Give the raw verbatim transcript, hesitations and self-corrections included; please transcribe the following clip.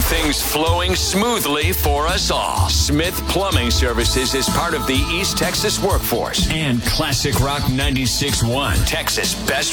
things flowing smoothly for us all. Smith Plumbing Services is part of the East Texas workforce. And Classic Rock ninety-six point one, Texas' best